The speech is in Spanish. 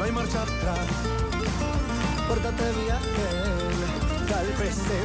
hay marcha atrás. Pórtate bien, tal vez se